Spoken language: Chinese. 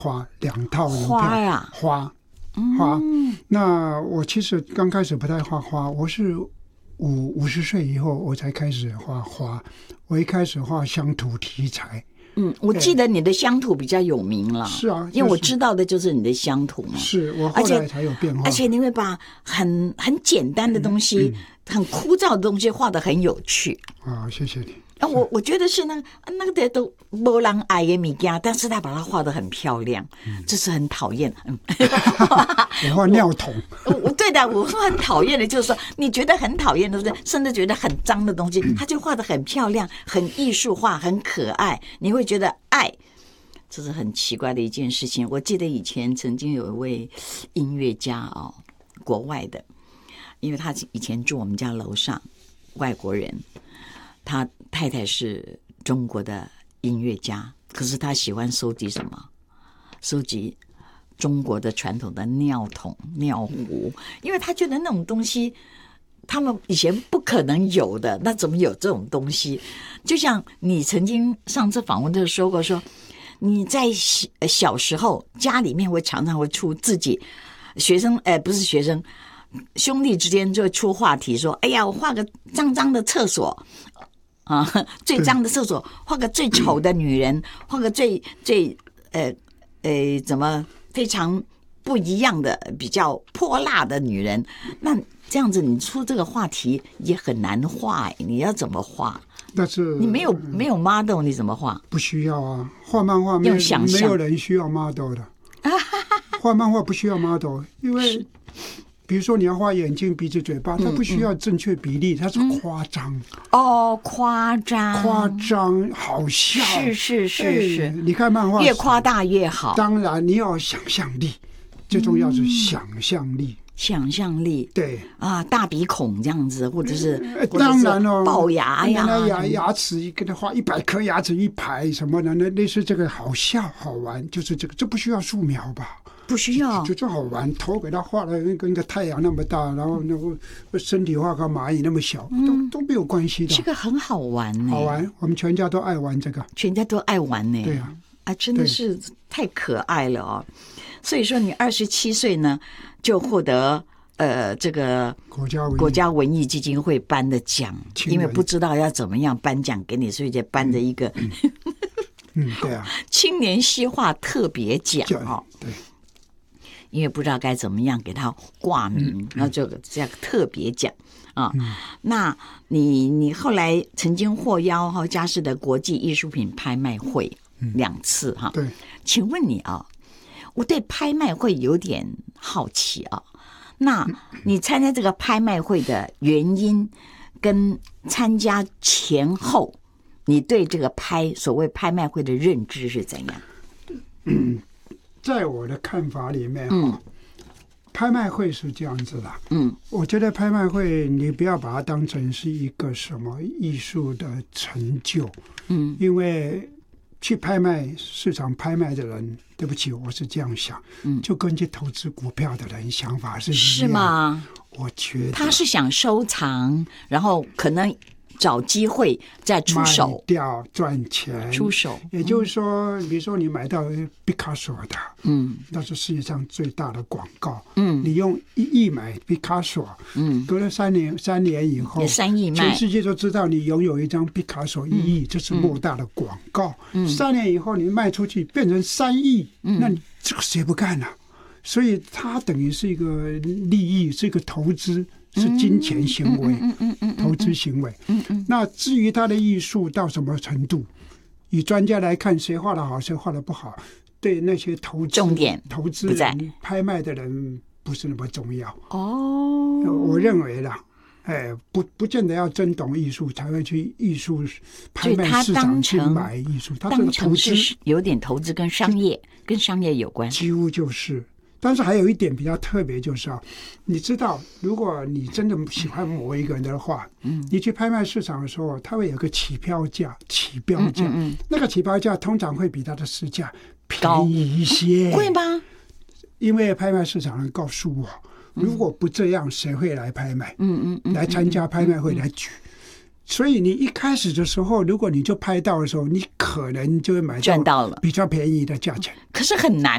花2套邮票花呀， 花。那我其实刚开始不太画花，我是50岁以后我才开始画花。我一开始画乡土题材。 我记得你的乡土比较有名了。 是啊， 因为我知道的就是你的乡土嘛。 是我后来才有变化。 而且你会把很简单的东西、很枯燥的东西画得很有趣。 谢谢你。 我觉得是那个都没人爱的物件，但是他把它画得很漂亮，这是很讨厌。 我画尿桶。 对的，我很讨厌的，就是说你觉得很讨厌的东西，甚至觉得很脏的东西，他就画得很漂亮、很艺术化、很可爱，你会觉得爱。这是很奇怪的一件事情。我记得以前曾经有一位音乐家国外的，因为他以前住我们家楼上，外国人。他太太是中国的音乐家，可是他喜欢收集什么？收集中国的传统的尿桶、尿壶，因为他觉得那种东西他们以前不可能有的，那怎么有这种东西？就像你曾经上次访问的说过，说你在小时候家里面会常常会出自己学生，不是学生，兄弟之间就会出话题说，哎呀，我画个脏脏的厕所。最脏的厕所，画个最丑的女人，画个最怎么非常不一样的、比较泼辣的女人。那这样子，你出这个话题也很难画，你要怎么画？ 但是你没有 model， 你怎么画？ 不需要啊，画漫画没有人需要 model 的。画漫画不需要 model， 因为。比如说你要画眼睛、鼻子、嘴巴，它不需要正确比例，它是夸张。 夸张， 好笑。 是。 你看漫画， 越夸大越好。 当然你要想象力，最重要是想象力。 对大鼻孔这样子，或者是当然龅牙呀， 牙齿给他画100颗牙齿一排什么的，那类似这个好笑好玩，就是这不需要素描吧？ 不需要， 就好玩。头给他画的跟个太阳那么大，然后那个身体画个蚂蚁那么小，都没有关系的。 这个很好玩呢， 好玩。我们全家都爱玩这个， 全家都爱玩呢。 对啊， 真的是太可爱了所以说，你27岁呢，就获得这个国家文艺基金会颁的奖，因为不知道要怎么样颁奖给你，所以就颁了一个对啊， 青年西画特别奖对。 因为不知道该怎么样给他挂名，然后就这样特别奖那你后来曾经获邀嘉士的国际艺术品拍卖会2次对， 请问你我对拍卖会有点好奇那你参加这个拍卖会的原因跟参加前后，你对这个所谓拍卖会的认知是怎样？ 在我的看法里面拍卖会是这样子的。我觉得拍卖会你不要把它当成是一个什么艺术的成就。因为去拍卖市场拍卖的人，对不起，我是这样想，就跟去投资股票的人想法是一样。 是吗？ 我觉得他是想收藏，然后可能找机会再出手， 卖掉赚钱， 出手。 也就是说，比如说你买到毕卡索的，那是世界上最大的广告。你用1亿买毕卡索，隔了3年以后， 也3亿卖， 全世界都知道你拥有一张毕卡索1亿，这是莫大的广告。3年以后你卖出去变成3亿，那这个谁不干呢？所以它等于是一个利益，是一个投资。是金钱行为，投资行为。那至于他的艺术到什么程度，以专家来看，谁画得好，谁画得不好，对那些投资人、拍卖的人不是那么重要。我认为啦，不见得要真懂艺术才会去艺术拍卖市场去买艺术，他是投资， 有点投资跟商业有关， 几乎就是。但是还有一点比较特别，就是你知道，如果你真的喜欢某一个人的话，你去拍卖市场的时候，它会有个起标价，那个起标价通常会比它的市价便宜一些， 会吗？ 因为拍卖市场人告诉我，如果不这样，谁会来拍卖？来参加拍卖会来举。所以你一开始的时候，如果你就拍到的时候，你可能就会买到比较便宜的价钱。 可是很难